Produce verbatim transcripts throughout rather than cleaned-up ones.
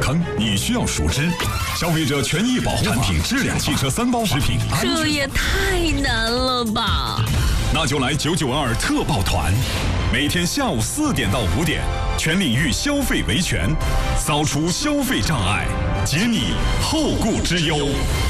康你需要熟知，消费者权益保护产品质量、汽车三包食品安全。 这也太难了吧！ 那就来九九二特报团，每天下午四点到五点，全领域消费维权，扫除消费障碍，解你后顾之忧。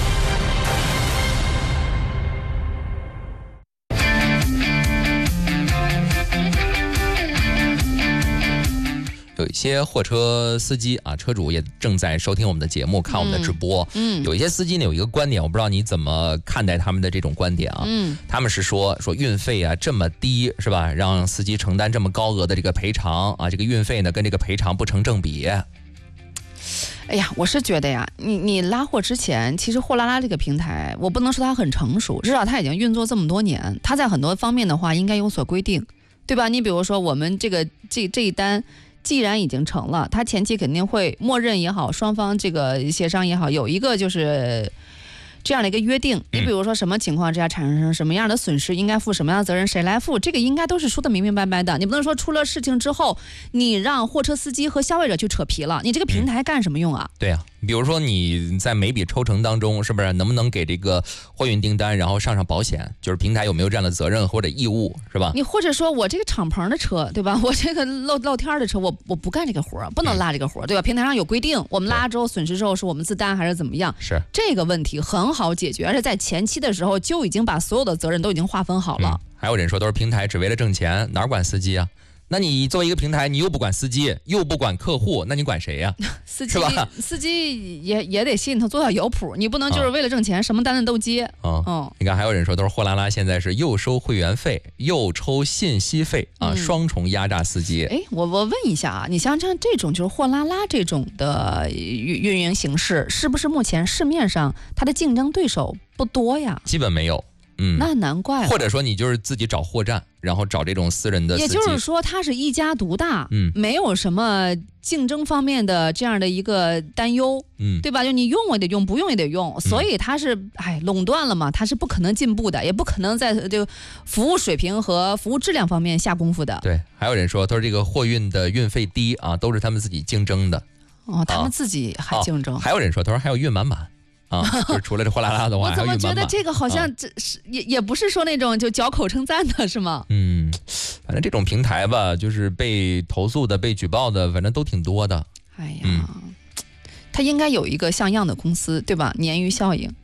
有一些货车司机啊，车主也正在收听我们的节目，看我们的直播。嗯，有一些司机呢有一个观点，我不知道你怎么看待他们的这种观点啊？嗯，他们是说说运费啊这么低是吧？让司机承担这么高额的这个赔偿啊，这个运费呢跟这个赔偿不成正比。 哎呀，我是觉得呀，你你拉货之前，其实货拉拉这个平台，我不能说它很成熟，至少它已经运作这么多年，它在很多方面的话应该有所规定，对吧？你比如说我们这个这这一单。既然已经成了，他前期肯定会默认也好，双方这个协商也好，有一个就是这样的一个约定。你比如说什么情况之下产生什么样的损失，应该负什么样的责任，谁来负，这个应该都是说得明明白白的。你不能说出了事情之后，你让货车司机和消费者去扯皮了，你这个平台干什么用啊？ 嗯、对啊。比如说你在每笔抽成当中，是不是能不能给这个货运订单，然后上上保险？就是平台有没有这样的责任或者义务，是吧？ 你或者说我这个敞篷的车，对吧？我这个露露天的车，我我不干这个活，不能拉这个活，对吧？平台上有规定，我们拉之后损失之后是我们自担还是怎么样？ 是这个问题很好解决，而且在前期的时候就已经把所有的责任都已经划分好了。 嗯、还有人说都是平台只为了挣钱，哪管司机啊？那你作为一个平台，你又不管司机，又不管客户，那你管谁呀、啊？ 司机司机也也得心里头做点有谱，你不能就是为了挣钱，啊、什么单子都接。 哦，嗯，你看还有人说都是货拉拉，现在是又收会员费，又抽信息费啊，嗯、双重压榨司机。 哎，我我问一下啊，你像像这种就是货拉拉这种的运运营形式，是不是目前市面上它的竞争对手不多呀？ 基本没有。嗯， 那难怪、啊。 或者说你就是自己找货站，然后找这种私人的司机。 也就是说，它是一家独大，嗯，没有什么竞争方面的这样的一个担忧，嗯，对吧？就你用也得用，不用也得用，所以它是哎垄断了嘛，它是不可能进步的，也不可能在这个服务水平和服务质量方面下功夫的。 对，还有人说，他说这个货运的运费低啊，都是他们自己竞争的。 哦，他们自己还竞争。 啊哦、还有人说，他说还有运满满。啊，就是除了这货拉拉的话， 我怎么觉得这个好像这是、啊、也也不是说那种就嚼口称赞的是吗？ 嗯，反正这种平台吧，就是被投诉的、被举报的，反正都挺多的。 哎呀，嗯、它应该有一个像样的公司，对吧？鲶鱼效应。